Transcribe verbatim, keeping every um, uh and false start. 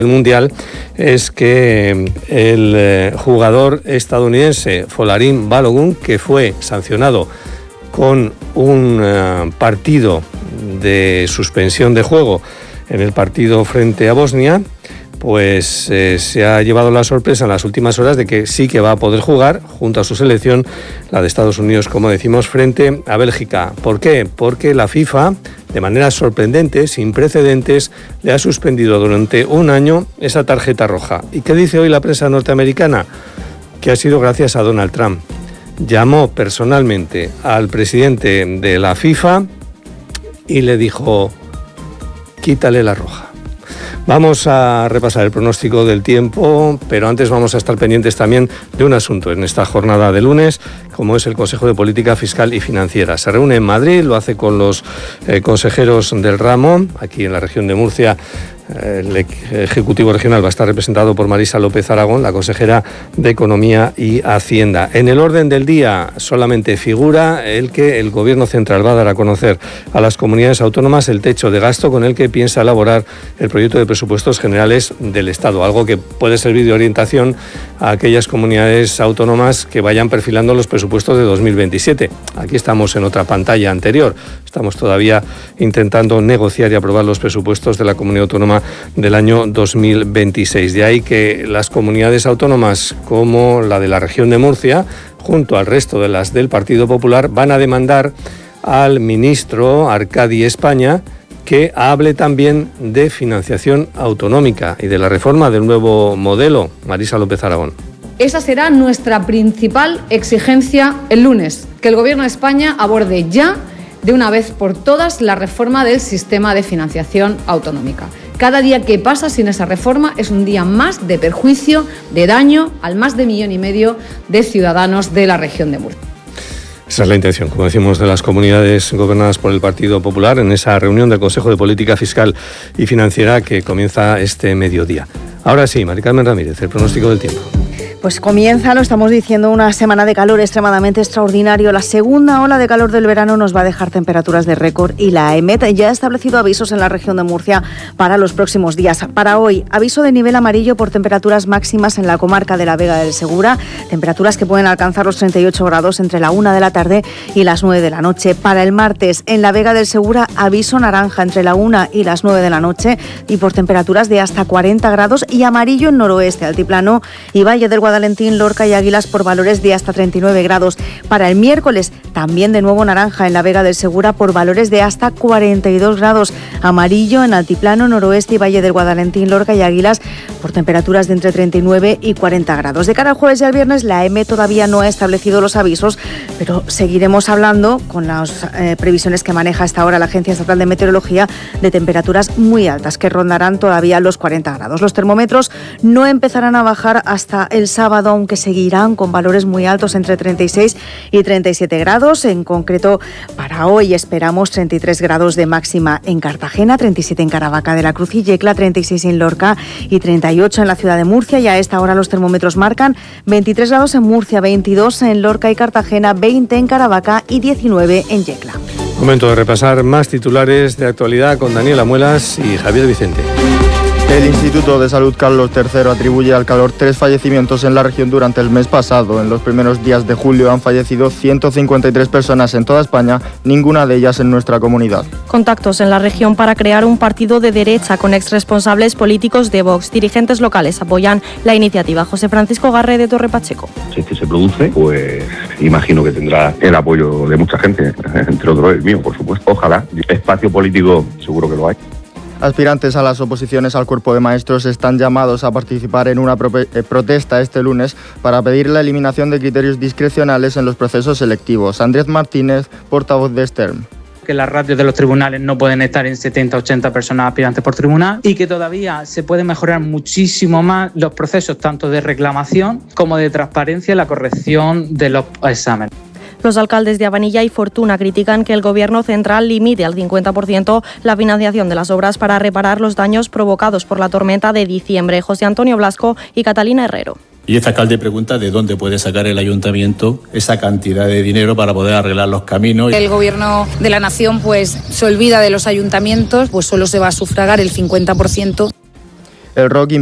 El Mundial es que el eh, jugador estadounidense Folarin Balogun, que fue sancionado con un eh, partido de suspensión de juego en el partido frente a Bosnia, pues eh, se ha llevado la sorpresa en las últimas horas de que sí que va a poder jugar junto a su selección, la de Estados Unidos, como decimos, frente a Bélgica. ¿Por qué? Porque la FIFA, de manera sorprendente, sin precedentes, le ha suspendido durante un año esa tarjeta roja. ¿Y qué dice hoy la prensa norteamericana? Que ha sido gracias a Donald Trump. Llamó personalmente al presidente de la FIFA y le dijo: quítale la roja. Vamos a repasar el pronóstico del tiempo, pero antes vamos a estar pendientes también de un asunto en esta jornada de lunes, como es el Consejo de Política Fiscal y Financiera. Se reúne en Madrid, lo hace con los eh, consejeros del ramo. Aquí en la región de Murcia, eh, el Ejecutivo Regional va a estar representado por Marisa López Aragón, la consejera de Economía y Hacienda. En el orden del día solamente figura el que el Gobierno Central va a dar a conocer a las comunidades autónomas el techo de gasto con el que piensa elaborar el proyecto de presupuestos generales del Estado, algo que puede servir de orientación a aquellas comunidades autónomas que vayan perfilando los presupuestos de dos mil veintisiete. Aquí estamos en otra pantalla anterior, estamos todavía intentando negociar y aprobar los presupuestos de la comunidad autónoma del año dos mil veintiséis. De ahí que las comunidades autónomas como la de la región de Murcia, junto al resto de las del Partido Popular, van a demandar al ministro Arcadi España que hable también de financiación autonómica y de la reforma del nuevo modelo. Marisa López Aragón. Esa será nuestra principal exigencia el lunes, que el Gobierno de España aborde ya, de una vez por todas, la reforma del sistema de financiación autonómica. Cada día que pasa sin esa reforma es un día más de perjuicio, de daño al más de millón y medio de ciudadanos de la región de Murcia. Esa es la intención, como decimos, de las comunidades gobernadas por el Partido Popular en esa reunión del Consejo de Política Fiscal y Financiera que comienza este mediodía. Ahora sí, Mari Carmen Ramírez, el pronóstico del tiempo. Pues comienza, lo estamos diciendo, una semana de calor extremadamente extraordinario. La segunda ola de calor del verano nos va a dejar temperaturas de récord y la EMET ya ha establecido avisos en la región de Murcia para los próximos días. Para hoy, aviso de nivel amarillo por temperaturas máximas en la comarca de la Vega del Segura, temperaturas que pueden alcanzar los treinta y ocho grados entre la una de la tarde y las nueve de la noche. Para el martes, en la Vega del Segura, aviso naranja entre la una y las nueve de la noche y por temperaturas de hasta cuarenta grados, y amarillo en noroeste, altiplano y Valle del Guadalquivir, Valentín, Lorca y Águilas por valores de hasta treinta y nueve grados. Para el miércoles, también de nuevo naranja en la Vega del Segura por valores de hasta cuarenta y dos grados. Amarillo en altiplano, noroeste y Valle del Guadalentín, Lorca y Águilas por temperaturas de entre treinta y nueve y cuarenta grados. De cara al jueves y al viernes, la EME todavía no ha establecido los avisos, pero seguiremos hablando con las eh, previsiones que maneja hasta ahora la Agencia Estatal de Meteorología de temperaturas muy altas que rondarán todavía los cuarenta grados. Los termómetros no empezarán a bajar hasta el sábado, aunque seguirán con valores muy altos entre treinta y seis y treinta y siete grados. En concreto, para hoy esperamos treinta y tres grados de máxima en Cartagena, treinta y siete en Caravaca de la Cruz y Yecla, treinta y seis en Lorca y treinta y ocho en la ciudad de Murcia. Y a esta hora los termómetros marcan veintitrés grados en Murcia, veintidós en Lorca y Cartagena, veinte en Caravaca y diecinueve en Yecla. Momento de repasar más titulares de actualidad con Daniela Muelas y Javier Vicente. El Instituto de Salud Carlos tercero atribuye al calor tres fallecimientos en la región durante el mes pasado. En los primeros días de julio han fallecido ciento cincuenta y tres personas en toda España, ninguna de ellas en nuestra comunidad. Contactos en la región para crear un partido de derecha con exresponsables políticos de Vox. Dirigentes locales apoyan la iniciativa. José Francisco Garre de Torre Pacheco. Si es que se produce, pues imagino que tendrá el apoyo de mucha gente, entre otros el mío, por supuesto. Ojalá. Espacio político seguro que lo hay. Aspirantes a las oposiciones al cuerpo de maestros están llamados a participar en una pro- eh, protesta este lunes para pedir la eliminación de criterios discrecionales en los procesos selectivos. Andrés Martínez, portavoz de Stern. Que las ratios de los tribunales no pueden estar en setenta a ochenta personas aspirantes por tribunal y que todavía se pueden mejorar muchísimo más los procesos tanto de reclamación como de transparencia en la corrección de los exámenes. Los alcaldes de Abanilla y Fortuna critican que el Gobierno central limite al cincuenta por ciento la financiación de las obras para reparar los daños provocados por la tormenta de diciembre. José Antonio Blasco y Catalina Herrero. Y este alcalde pregunta de dónde puede sacar el ayuntamiento esa cantidad de dinero para poder arreglar los caminos. El Gobierno de la Nación pues se olvida de los ayuntamientos, pues solo se va a sufragar el cincuenta por ciento. El R O C